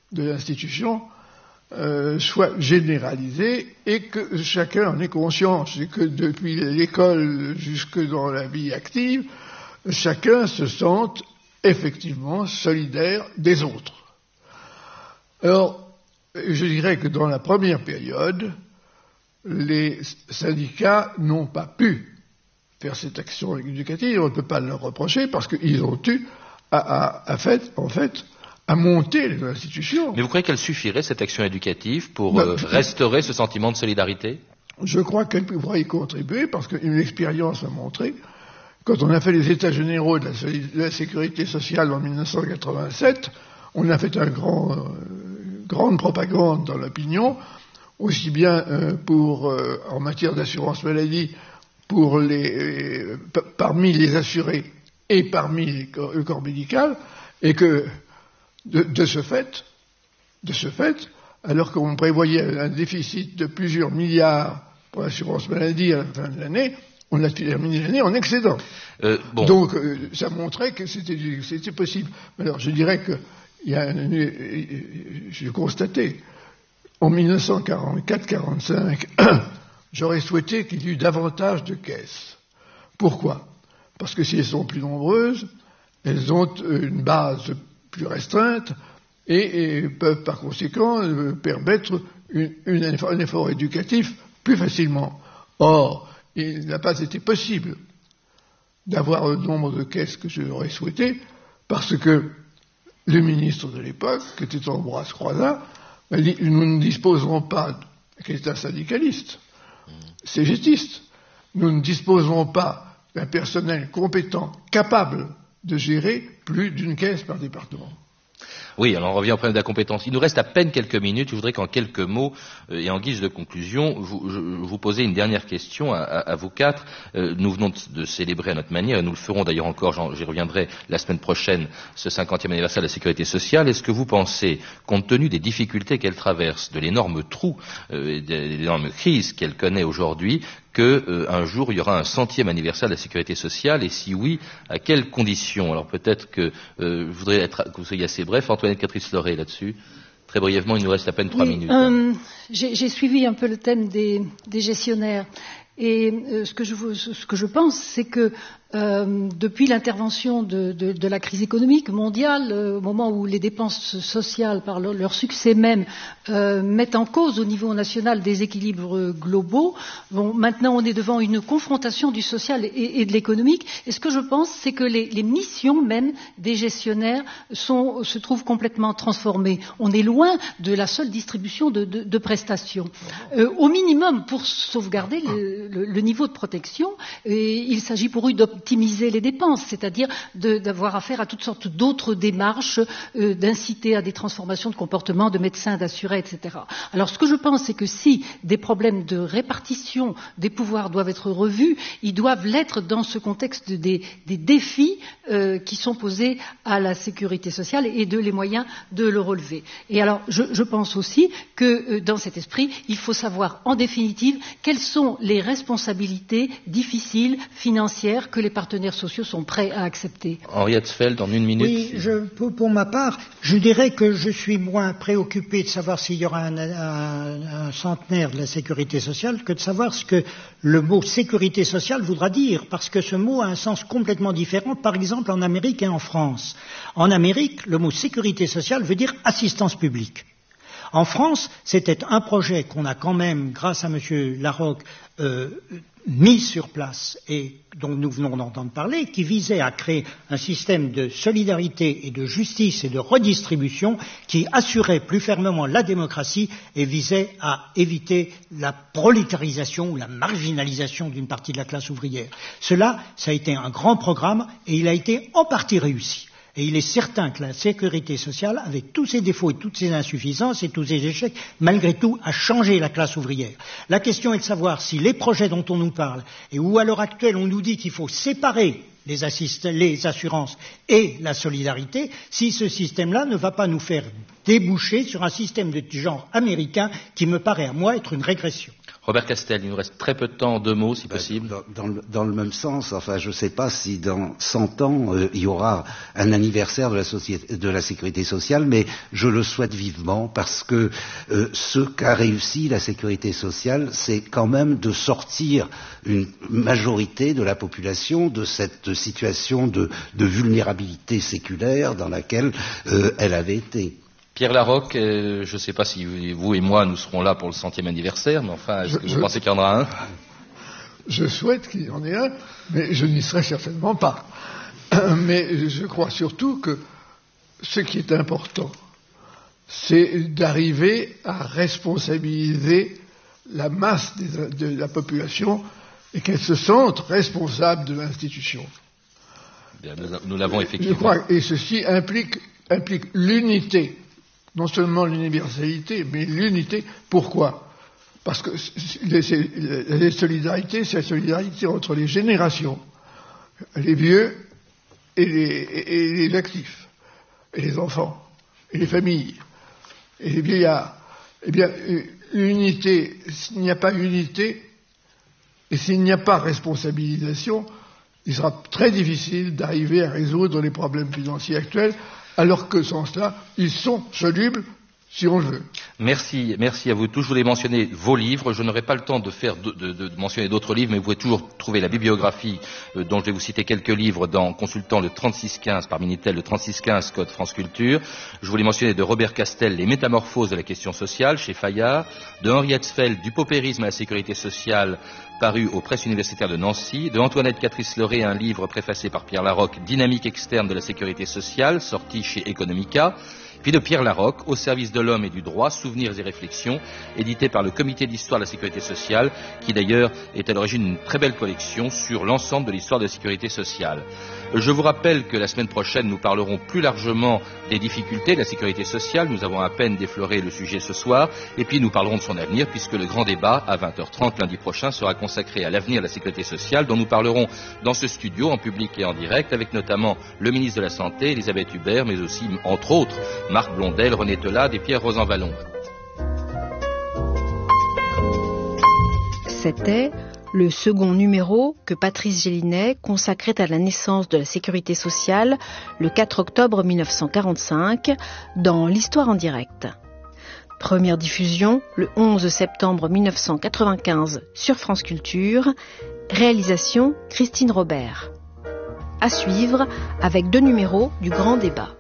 de l'institution soit généralisée et que chacun en ait conscience, et que depuis l'école jusque dans la vie active, chacun se sente effectivement solidaire des autres. Alors, je dirais que dans la première période, les syndicats n'ont pas pu faire cette action éducative, on ne peut pas leur reprocher parce qu'ils ont eu à monter les institutions. Mais vous croyez qu'elle suffirait, cette action éducative, pour restaurer ce sentiment de solidarité ? Je crois qu'elle pourrait y contribuer parce qu'une expérience a montré, quand on a fait les états généraux de la sécurité sociale en 1987, on a fait grande propagande dans l'opinion, aussi bien en matière d'assurance maladie parmi les assurés et parmi le corps médical, et que de ce fait, alors qu'on prévoyait un déficit de plusieurs milliards pour l'assurance maladie à la fin de l'année, on a terminé l'année en excédent. Donc ça montrait que c'était possible. Alors je dirais que j'ai constaté en 1944-45, j'aurais souhaité qu'il y eût davantage de caisses. Pourquoi ? Parce que si elles sont plus nombreuses, elles ont une base plus restreinte et peuvent par conséquent permettre un effort éducatif plus facilement. Or, il n'a pas été possible d'avoir le nombre de caisses que j'aurais souhaité parce que le ministre de l'époque, qui était Ambroise Croizat, m'a dit « Nous ne disposerons pas, qui est un syndicaliste, cégétiste, nous ne disposerons pas d'un personnel compétent, capable de gérer plus d'une caisse par département. » Oui, alors on revient au problème de la compétence. Il nous reste à peine quelques minutes. Je voudrais qu'en quelques mots et en guise de conclusion, vous posez une dernière question à vous quatre. Nous venons de célébrer à notre manière, et nous le ferons d'ailleurs encore, j'y reviendrai la semaine prochaine, ce 50e anniversaire de la sécurité sociale. Est-ce que vous pensez, compte tenu des difficultés qu'elle traverse, de l'énorme trou, de l'énorme crise qu'elle connaît aujourd'hui, qu'un jour il y aura un 100e anniversaire de la sécurité sociale, et si oui, à quelles conditions? Alors peut-être que je voudrais que vous soyez assez bref, Antoinette Catrice-Loré, là-dessus. Très brièvement, il nous reste à peine 3 minutes. J'ai suivi un peu le thème des gestionnaires, et ce que je pense, c'est que depuis l'intervention de la crise économique mondiale, au moment où les dépenses sociales, par leur succès même, mettent en cause au niveau national des équilibres globaux, maintenant on est devant une confrontation du social et de l'économique, et ce que je pense, c'est que les missions même des gestionnaires se trouvent complètement transformées. On est loin de la seule distribution de prestations. Au minimum, pour sauvegarder le niveau de protection, il s'agit pour eux d'optimiser les dépenses, c'est-à-dire d'avoir affaire à toutes sortes d'autres démarches, d'inciter à des transformations de comportement, de médecins, d'assurés, etc. Alors ce que je pense, c'est que si des problèmes de répartition des pouvoirs doivent être revus, ils doivent l'être dans ce contexte des défis qui sont posés à la sécurité sociale et les moyens de le relever. Et alors je pense aussi que dans cet esprit, il faut savoir en définitive quelles sont les responsabilités difficiles, financières, que les partenaires sociaux sont prêts à accepter. Henri Hetzfeld, en 1 minute. Oui, pour ma part, je dirais que je suis moins préoccupé de savoir s'il y aura un centenaire de la sécurité sociale que de savoir ce que le mot sécurité sociale voudra dire, parce que ce mot a un sens complètement différent, par exemple en Amérique et en France. En Amérique, le mot sécurité sociale veut dire assistance publique. En France, c'était un projet qu'on a quand même, grâce à M. Larocque, mis sur place et dont nous venons d'entendre parler, qui visait à créer un système de solidarité et de justice et de redistribution qui assurait plus fermement la démocratie et visait à éviter la prolétarisation ou la marginalisation d'une partie de la classe ouvrière. Cela, ça a été un grand programme et il a été en partie réussi. Et il est certain que la sécurité sociale, avec tous ses défauts et toutes ses insuffisances et tous ses échecs, malgré tout, a changé la classe ouvrière. La question est de savoir si les projets dont on nous parle, et où à l'heure actuelle on nous dit qu'il faut séparer les assurances et la solidarité, si ce système-là ne va pas nous faire déboucher sur un système de genre américain qui me paraît à moi être une régression. Robert Castel, il nous reste très peu de temps, en 2 mots si possible. Dans le même sens, enfin je ne sais pas si dans 100 ans il y aura un anniversaire de la sécurité sociale, mais je le souhaite vivement parce que ce qu'a réussi la sécurité sociale, c'est quand même de sortir une majorité de la population de cette situation de vulnérabilité séculaire dans laquelle elle avait été. Pierre Larocque, je ne sais pas si vous et moi nous serons là pour le 100e anniversaire, mais enfin, est-ce que vous pensez qu'il y en aura un? Je souhaite qu'il y en ait un, mais je n'y serai certainement pas. Mais je crois surtout que ce qui est important, c'est d'arriver à responsabiliser la masse de la population et qu'elle se sente responsable de l'institution. Bien, nous l'avons effectivement. Je crois, et ceci implique l'unité. Non seulement l'universalité, mais l'unité. Pourquoi? Parce que la solidarité, c'est la solidarité entre les générations, les vieux et les actifs, et les enfants, et les familles, et les vieillards. Eh bien, unité, s'il n'y a pas unité, et s'il n'y a pas responsabilisation, il sera très difficile d'arriver à résoudre les problèmes financiers actuels, alors que sans cela, ils sont solubles si on le veut. Merci à vous tous. Je voulais mentionner vos livres. Je n'aurai pas le temps de mentionner d'autres livres, mais vous pouvez toujours trouver la bibliographie dont je vais vous citer quelques livres en consultant le 3615 par Minitel, le 3615 code France Culture. Je voulais mentionner de Robert Castel Les Métamorphoses de la question sociale chez Fayard, de Henri Hetzfeld Du paupérisme à la sécurité sociale paru aux presses universitaires de Nancy, de Antoinette Catrice-Leray, un livre préfacé par Pierre Larocque, Dynamique externe de la sécurité sociale, sorti chez Economica, puis de Pierre Larocque, Au service de l'homme et du droit, souvenirs et réflexions, édité par le Comité d'histoire de la sécurité sociale, qui d'ailleurs est à l'origine d'une très belle collection sur l'ensemble de l'histoire de la sécurité sociale. Je vous rappelle que la semaine prochaine, nous parlerons plus largement des difficultés de la sécurité sociale. Nous avons à peine défloré le sujet ce soir. Et puis, nous parlerons de son avenir, puisque le grand débat, à 20h30 lundi prochain, sera consacré à l'avenir de la sécurité sociale, dont nous parlerons dans ce studio, en public et en direct, avec notamment le ministre de la Santé, Elisabeth Hubert, mais aussi, entre autres, Marc Blondel, René Telade et Pierre Rosanvallon. C'était le second numéro que Patrice Gélinet consacrait à la naissance de la sécurité sociale le 4 octobre 1945 dans l'Histoire en direct. Première diffusion le 11 septembre 1995 sur France Culture. Réalisation Christine Robert. À suivre avec 2 numéros du Grand Débat.